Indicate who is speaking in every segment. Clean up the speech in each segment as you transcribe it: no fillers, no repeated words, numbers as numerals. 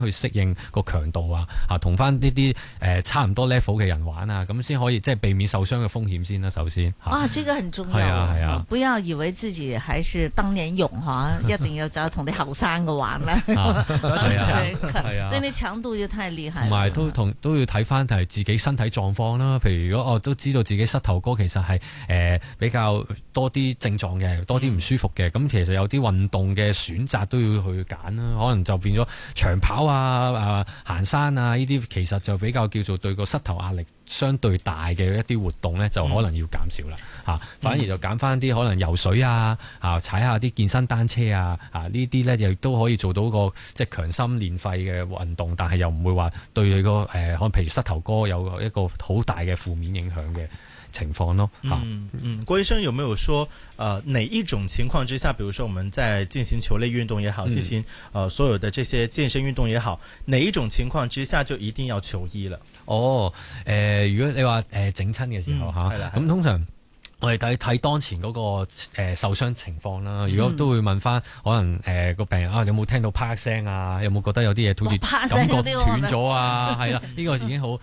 Speaker 1: 去適應個強度啊，同翻呢啲差唔多 level 嘅人玩啊，咁先可以即係避免受傷嘅風險先啦。首先
Speaker 2: 這個很重要。係啊，不要以為自己還是當年勇一定要走同啲後生嘅玩啦。對你強度就太厲害。
Speaker 1: 同埋都要睇翻係自己身體狀況啦。譬如如果我都知道自己膝頭哥其實係比較多啲症狀嘅，多啲唔舒服嘅，咁其實有啲運動嘅選擇都要去揀啦。可能就變咗長跑啊、行山啊呢啲，其實就比較叫做對個膝頭壓力相對大嘅一啲活動呢，就可能要減少啦。反而就揀翻啲可能游水啊、踩下啲健身單車啊、呢啲呢，亦都可以做到個即係強心練肺嘅運動，但係又唔會話對你個可能譬如膝頭哥有一個好大嘅負面影響嘅情況咯。
Speaker 3: 郭醫生有沒有說哪一種情況之下，比如說我們在進行球類運動也好，進行所有的這些健身運動也好，哪一種情況之下就一定要求醫了？
Speaker 1: 如果你話整親嘅時候咁通常我哋睇當前嗰個受傷情況啦。如果都會問翻可能個病人有冇聽到啪聲啊，有冇覺得有啲嘢好似感覺斷咗啊？係啦，呢個已經好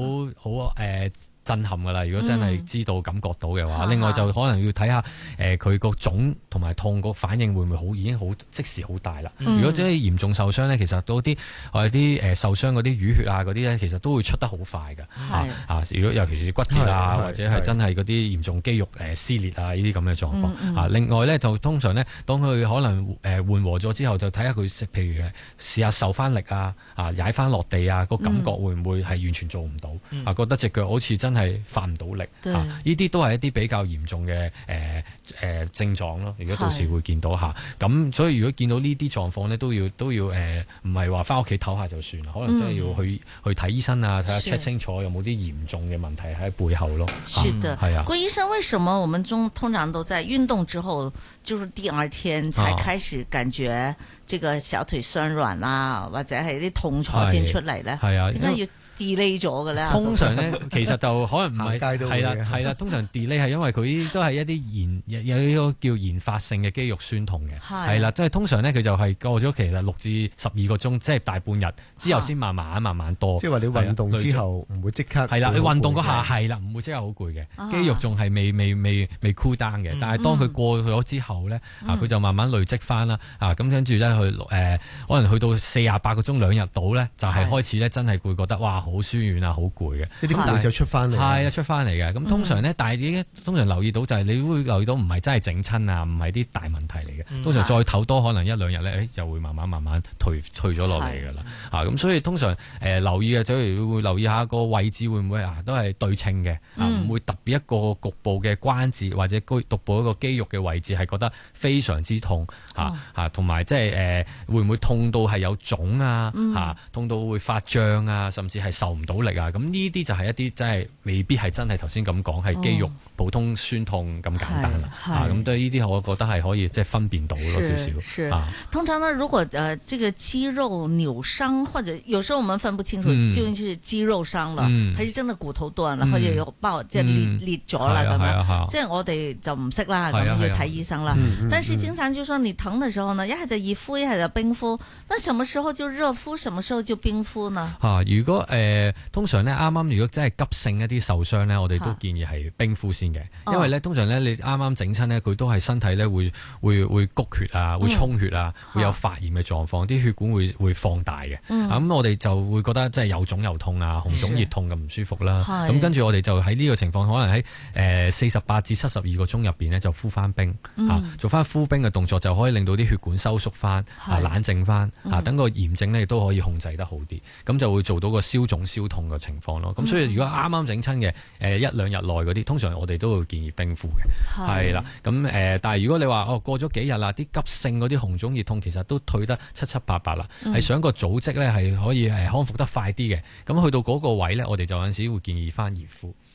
Speaker 1: 震撼噶啦！如果真係知道感覺到嘅話，另外就可能要睇下佢個腫同埋痛個反應會唔會已經好即時好大啦。如果真係嚴重受傷咧，其實嗰啲受傷嗰啲淤血啊嗰啲咧，其實都會出得好快㗎。如果尤其是骨折啊，或者係真係嗰啲嚴重肌肉撕裂啊呢啲咁嘅狀況。另外咧就通常咧，當佢可能緩和咗之後，就睇下佢譬如試下受翻力啊，踩翻落地啊，個感覺會唔會係完全做唔到？覺得隻腳好似真係發唔到力，呢啲都係一啲比較嚴重嘅症狀咯。如果到時會見到咁，所以如果見到呢啲狀況咧，都要唔係話翻屋企唞下就算啦，可能真係要去睇醫生啊，睇下 check 清楚有冇啲嚴重嘅問題喺背後咯。
Speaker 2: 是的，
Speaker 1: 係啊。
Speaker 2: 郭醫生，為什麼我們通常都在運動之後，就是第二天才開始感覺這個小腿酸軟啊，或者係啲痛楚先出嚟咧？係啊，點解要delay 咗嘅咧？
Speaker 1: 通常咧，其實就可能唔係係啦。通常 delay 係因為佢都係一啲有一個叫延發性嘅肌肉酸痛嘅，係啦，即係通常咧佢就係過咗其實6至12個鐘，即係大半日之後先慢慢多。
Speaker 4: 即係話你運動之後唔會即刻
Speaker 1: 係啦，你運動嗰下係啦，唔會即刻好攰嘅，肌肉仲係未 cool down 嘅。但係當佢過咗之後咧，佢就慢慢累積翻啦。咁跟住咧佢可能去到48個鐘2日到咧，就係開始咧真係會覺得哇好酸軟啊，好攰嘅。
Speaker 4: 即係啲攰就出翻嚟。
Speaker 1: 係啊，出翻嚟嘅。咁通常咧，但係通常留意到就係你會留意到唔係真係整親啊，唔係啲大問題嚟嘅。通常再唞多可能1-2日咧，就會慢慢退咗落嚟㗎啦。咁所以通常留意嘅，就會留意下個位置會唔會都係對稱嘅，唔會特別一個局部嘅關節或者局部一個肌肉嘅位置係覺得非常之痛同埋即係會唔會痛到係有腫啊，痛到會發脹啊，甚至係受唔到力啊。咁呢啲就係一啲真係未必係真係頭先咁講係肌肉普通酸痛咁簡單啦。咁對呢啲我覺得係可以即係分辨到多少少。
Speaker 2: 通常呢，如果這個肌肉扭傷，或者有時候我們分不清楚究竟是肌肉傷了，還是真的骨頭斷了，或者有即係裂咗啦咁樣。即係我哋就唔識啦，咁要睇醫生啦。但是經常就說你疼的時候呢，一係就熱敷，一係就冰敷。那什麼時候就熱敷，什麼時候就冰敷呢？
Speaker 1: 如果通常呢，啱啱如果真係急性一啲受傷呢，我哋都建議係冰敷先嘅，因為呢，通常呢，你啱啱整親呢，佢都係身體呢會谷血啊，會充血啊，會有發炎嘅狀況，啲血管會放大嘅。咁我哋就會覺得即係有腫有痛啊，紅腫熱痛咁唔舒服啦。咁跟住我哋就喺呢個情況，可能喺48至72個鐘入邊呢，就敷翻冰，做翻敷冰嘅動作，就可以令到啲血管收縮翻，冷靜翻，等個炎症呢亦都可以控制得好啲，咁就會做到個消腫消痛嘅情況咯。咁所以如果啱啱整親嘅1-2日內嗰啲，通常我哋都會建議冰敷嘅，係啦。咁但係如果你話過咗幾日啦，啲急性嗰啲紅腫熱痛其實都退得七七八八啦，係想個組織咧係可以康復得快啲嘅，咁去到嗰個位咧，我哋就有陣時會建議翻熱敷。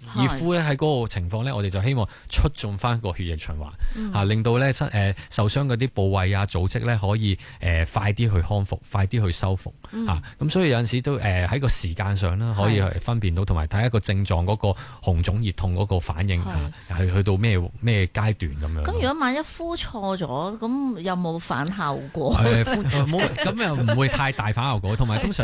Speaker 1: 熱敷咧喺嗰個情況咧，我哋就希望促進翻個血液循環，令到咧受傷嗰啲部位啊組織咧可以快啲去康復，快啲去修復咁所以有陣時都喺個時間上啦，可以去分辨到，同埋睇一個症狀嗰個紅腫熱痛嗰個反應係去到咩階段咁樣。
Speaker 2: 咁如果萬一敷錯咗，咁有冇反效果？
Speaker 1: 咁又唔會太大反效果，同埋通常